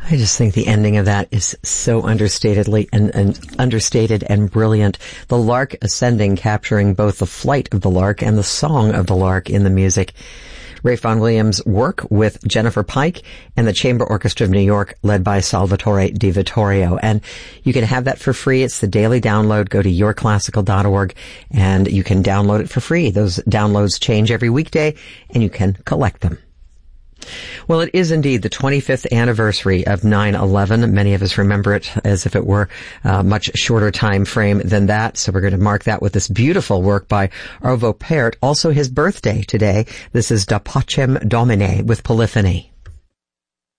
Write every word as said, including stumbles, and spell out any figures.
I just think the ending of that is so understatedly and, and understated and brilliant. The lark ascending, capturing both the flight of the lark and the song of the lark in the music. Ralph Vaughan Williams' work with Jennifer Pike and the Chamber Orchestra of New York, led by Salvatore Di Vittorio. And you can have that for free. It's the daily download. Go to your classical dot org and you can download it for free. Those downloads change every weekday and you can collect them. Well, it is indeed the twenty-fifth anniversary of nine eleven. Many of us remember it as if it were a much shorter time frame than that. So we're going to mark that with this beautiful work by Arvo Pärt. Also his birthday today. This is Da Pacem Domine with Polyphony.